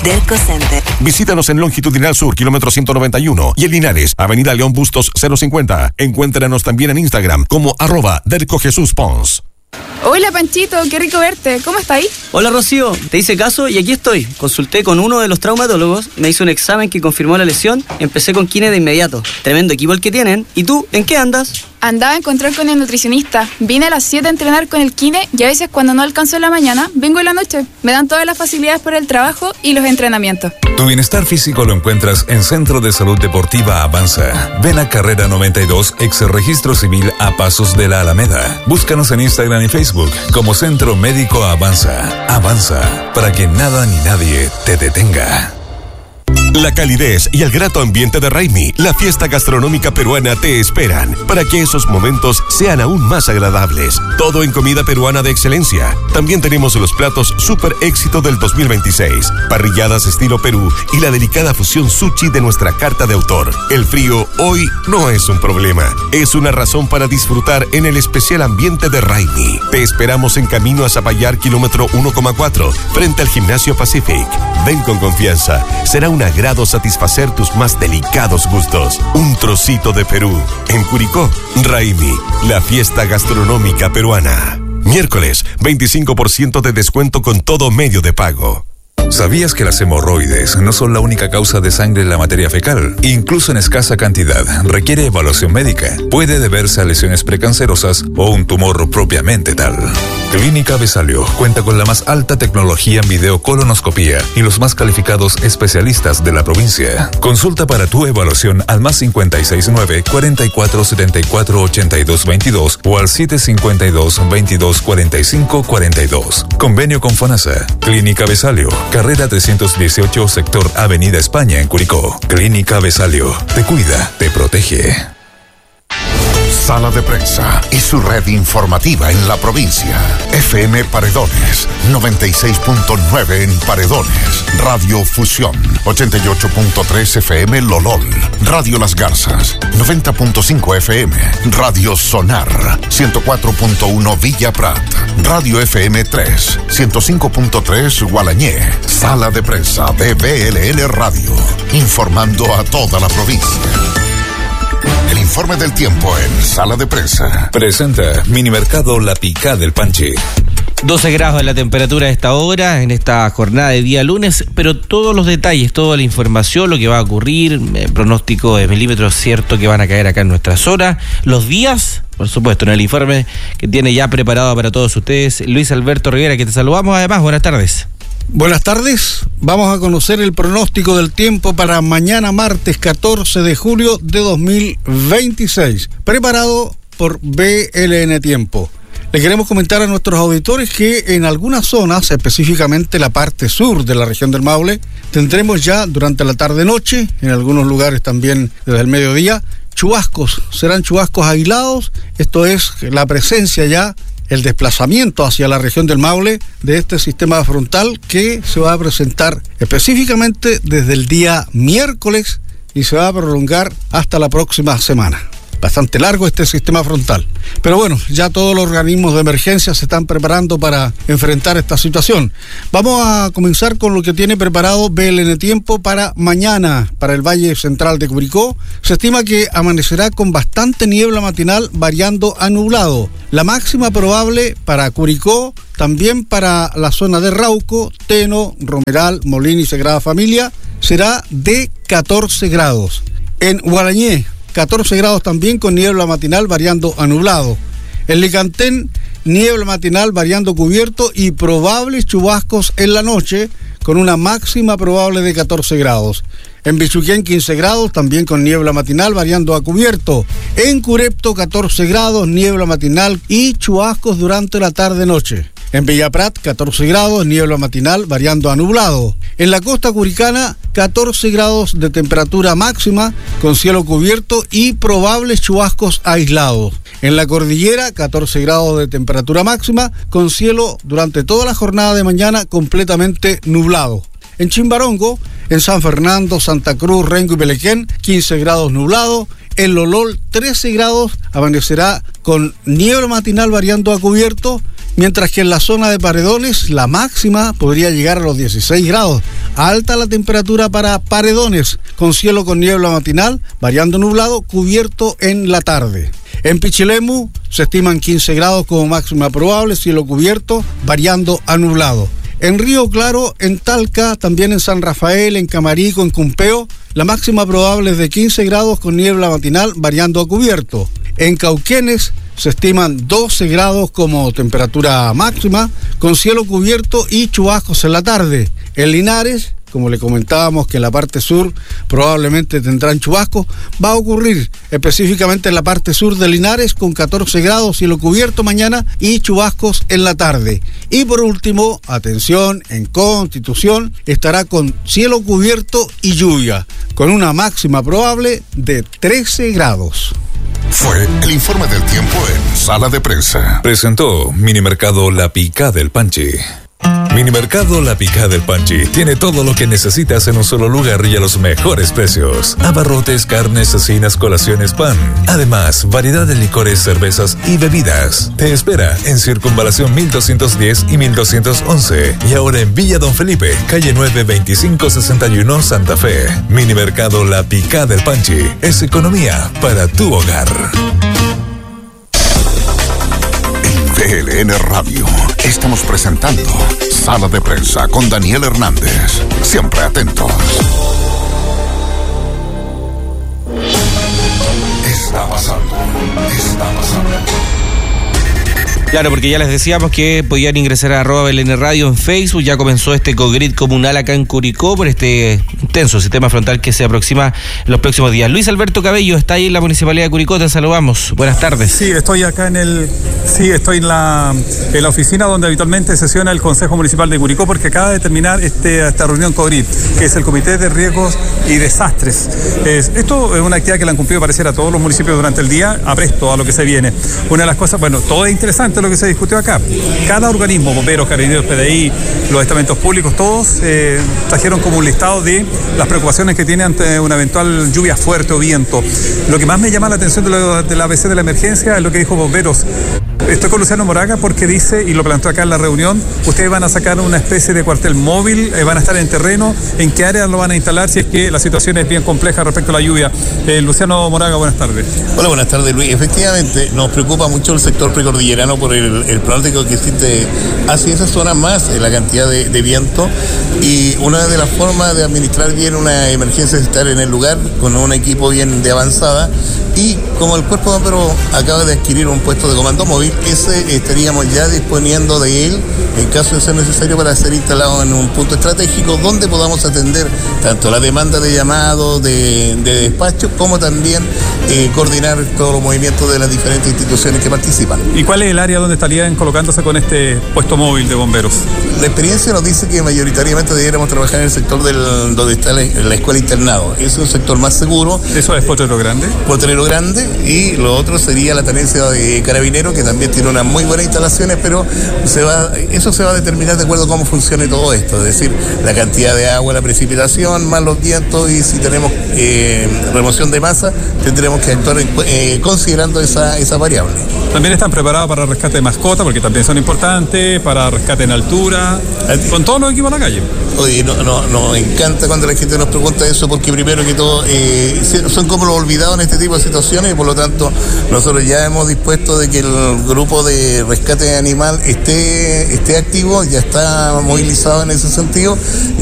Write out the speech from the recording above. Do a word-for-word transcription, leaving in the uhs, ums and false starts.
Derco Center. Visítanos en Longitudinal Sur, kilómetro ciento noventa y uno, y en Linares, Avenida León Bustos cero cincuenta. Encuéntranos también en Instagram como arroba Derco Jesús Pons. Hola Panchito, qué rico verte. ¿Cómo estáis? Hola Rocío, te hice caso y aquí estoy. Consulté con uno de los traumatólogos, me hizo un examen que confirmó la lesión, empecé con kine de inmediato. Tremendo equipo el que tienen. ¿Y tú, en qué andas? Andaba a encontrar con el nutricionista. Vine a las siete a entrenar con el kine y a veces cuando no alcanzo en la mañana, vengo en la noche. Me dan todas las facilidades para el trabajo y los entrenamientos. Tu bienestar físico lo encuentras en Centro de Salud Deportiva Avanza. Ven a Carrera noventa y dos, ex Registro Civil a Pasos de la Alameda. Búscanos en Instagram y Facebook como Centro Médico Avanza. Avanza, para que nada ni nadie te detenga. La calidez y el grato ambiente de Raimi, la fiesta gastronómica peruana, te esperan para que esos momentos sean aún más agradables. Todo en comida peruana de excelencia. También tenemos los platos super éxito del dos mil veintiséis, parrilladas estilo Perú y la delicada fusión sushi de nuestra carta de autor. El frío hoy no es un problema, es una razón para disfrutar en el especial ambiente de Raimi. Te esperamos en camino a Zapallar, kilómetro uno coma cuatro, frente al Gimnasio Pacific. Ven con confianza, será un agrado satisfacer tus más delicados gustos. Un trocito de Perú. En Curicó, Raimi, la fiesta gastronómica peruana. Miércoles, veinticinco por ciento de descuento con todo medio de pago. ¿Sabías que las hemorroides no son la única causa de sangre en la materia fecal? Incluso en escasa cantidad, requiere evaluación médica. Puede deberse a lesiones precancerosas o un tumor propiamente tal. Clínica Besalio cuenta con la más alta tecnología en videocolonoscopía y los más calificados especialistas de la provincia. Consulta para tu evaluación al más cincuenta y seis nueve, cuarenta y cuatro setenta y cuatro ochenta y dos veintidós o al siete cincuenta y dos, veintidós cuarenta y cinco cuarenta y dos. Convenio con FONASA. Clínica Besalio, carrera trescientos dieciocho, sector Avenida España en Curicó. Clínica Besalio, te cuida, te protege. Sala de Prensa y su red informativa en la provincia. F M Paredones, noventa y seis punto nueve en Paredones. Radio Fusión, ochenta y ocho punto tres F M Lolol. Radio Las Garzas, noventa punto cinco F M. Radio Sonar, ciento cuatro punto uno Villa Prat. Radio F M tres, ciento cinco punto tres Gualañé. Sala de Prensa de B L N Radio, informando a toda la provincia. El informe del tiempo en Sala de Prensa. Presenta Minimercado La Picá del Panchi. doce grados de la temperatura a esta hora, en esta jornada de día lunes, pero todos los detalles, toda la información, lo que va a ocurrir, eh, pronóstico de milímetros cierto que van a caer acá en nuestra zona, los días, por supuesto, en el informe que tiene ya preparado para todos ustedes, Luis Alberto Rivera, que te saludamos además, buenas tardes. Buenas tardes, vamos a conocer el pronóstico del tiempo para mañana martes catorce de julio de dos mil veintiséis, preparado por B L N Tiempo. Le queremos comentar a nuestros auditores que en algunas zonas, específicamente la parte sur de la región del Maule, tendremos ya durante la tarde-noche, en algunos lugares también desde el mediodía, chubascos, serán chubascos aislados, esto es la presencia ya, el desplazamiento hacia la región del Maule de este sistema frontal que se va a presentar específicamente desde el día miércoles y se va a prolongar hasta la próxima semana. Bastante largo este sistema frontal. Pero bueno, ya todos los organismos de emergencia se están preparando para enfrentar esta situación. Vamos a comenzar con lo que tiene preparado B L N Tiempo para mañana, para el Valle Central de Curicó. Se estima que amanecerá con bastante niebla matinal variando a nublado. La máxima probable para Curicó, también para la zona de Rauco, Teno, Romeral, Molina y Sagrada Familia, será de catorce grados. En Gualañé, catorce grados también con niebla matinal variando a nublado. En Licantén, niebla matinal variando cubierto y probables chubascos en la noche con una máxima probable de catorce grados. En Bichuquén, quince grados, también con niebla matinal variando a cubierto. En Curepto, catorce grados, niebla matinal y chubascos durante la tarde-noche. En Villa Prat, catorce grados, niebla matinal variando a nublado. En la costa curicana, catorce grados de temperatura máxima con cielo cubierto y probables chubascos aislados. En la cordillera, catorce grados de temperatura máxima con cielo durante toda la jornada de mañana completamente nublado. En Chimbarongo, en San Fernando, Santa Cruz, Rengo y Pelequén, quince grados nublado. En Lolol trece grados, amanecerá con niebla matinal variando a cubierto, mientras que en la zona de Paredones la máxima podría llegar a los dieciséis grados. Alta la temperatura para Paredones, con cielo con niebla matinal, variando nublado, cubierto en la tarde. En Pichilemu se estiman quince grados como máxima probable, cielo cubierto, variando a nublado. En Río Claro, en Talca, también en San Rafael, en Camarico, en Cumpeo, la máxima probable es de quince grados con niebla matinal, variando a cubierto. En Cauquenes se estiman doce grados como temperatura máxima, con cielo cubierto y chubascos en la tarde. En Linares, como le comentábamos que en la parte sur probablemente tendrán chubascos, va a ocurrir específicamente en la parte sur de Linares con catorce grados, cielo cubierto mañana y chubascos en la tarde. Y por último, atención, en Constitución estará con cielo cubierto y lluvia, con una máxima probable de trece grados. Fue el informe del tiempo en Sala de Prensa. Presentó Minimercado La Picá del Panchi. Minimercado La Picá del Panchi tiene todo lo que necesitas en un solo lugar y a los mejores precios. Abarrotes, carnes, cecinas, colaciones, pan. Además, variedad de licores, cervezas y bebidas. Te espera en Circunvalación mil doscientos diez y mil doscientos once. Y ahora en Villa Don Felipe, calle nueve, veinticinco sesenta y uno, Santa Fe. Minimercado La Picá del Panchi es economía para tu hogar. V L N Radio. Estamos presentando Sala de Prensa con Daniel Hernández. Siempre atentos. Está pasando. Está pasando. Claro, porque ya les decíamos que podían ingresar a arroba V L N Radio en Facebook. Ya comenzó este cogrid comunal acá en Curicó por este intenso sistema frontal que se aproxima en los próximos días. Luis Alberto Cabello está ahí en la Municipalidad de Curicó, te saludamos. Buenas tardes. Sí, estoy acá en el, sí, estoy en la, en la oficina donde habitualmente sesiona el Consejo Municipal de Curicó, porque acaba de terminar este, esta reunión cogrid, que es el Comité de Riesgos y Desastres. Es, esto es una actividad que la han cumplido parecer a todos los municipios durante el día, apresto a lo que se viene. Una de las cosas, bueno, todo es interesante lo que se discutió acá. Cada organismo, bomberos, carabineros, P D I, los estamentos públicos, todos eh, trajeron como un listado de las preocupaciones que tiene ante una eventual lluvia fuerte o viento. Lo que más me llama la atención de, lo, de la A B C de la emergencia es lo que dijo bomberos. Estoy con Luciano Moraga porque dice, y lo planteó acá en la reunión, ustedes van a sacar una especie de cuartel móvil, eh, van a estar en terreno, ¿en qué áreas lo van a instalar si es que la situación es bien compleja respecto a la lluvia? Eh, Luciano Moraga, buenas tardes. Hola, buenas tardes, Luis. Efectivamente, nos preocupa mucho el sector precordillerano por el, el pronóstico que existe hacia esa zona, más la cantidad de, de viento, y una de las formas de administrar bien una emergencia es estar en el lugar con un equipo bien de avanzada, y como el cuerpo de bomberos acaba de adquirir un puesto de comando móvil, ese estaríamos ya disponiendo de él en caso de ser necesario para ser instalado en un punto estratégico donde podamos atender tanto la demanda de llamado, de, de despacho, como también eh, coordinar todos los movimientos de las diferentes instituciones que participan. ¿Y cuál es el área donde estarían colocándose con este puesto móvil de bomberos? La experiencia nos dice que mayoritariamente debiéramos trabajar en el sector del, donde está la, la escuela internado. Es un sector más seguro. ¿Eso es Potrero Grande? Potrero Grande, y lo otro sería la tenencia de Carabineros, que también tiene unas muy buenas instalaciones, pero se va, eso se va a determinar de acuerdo a cómo funcione todo esto, es decir, la cantidad de agua, la precipitación, más los vientos, y si tenemos eh, remoción de masa, tendremos que actuar en, eh, considerando esa, esa variable. También están preparados para rescate de mascotas, porque también son importantes, para rescate en altura, con todos los equipos en la calle. Oye, no, no, nos encanta cuando la gente nos pregunta eso, porque primero que todo eh, son como los olvidados en este tipo de situaciones, y por lo tanto nosotros ya hemos dispuesto de que el grupo de rescate animal esté, esté activo, ya está movilizado en ese sentido,